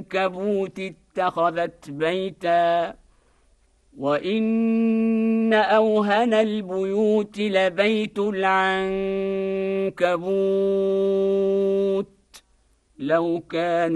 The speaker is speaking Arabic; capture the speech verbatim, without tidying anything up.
العنكبوت اتخذت بيتا وإن أوهن البيوت لبيت العنكبوت لو كانوا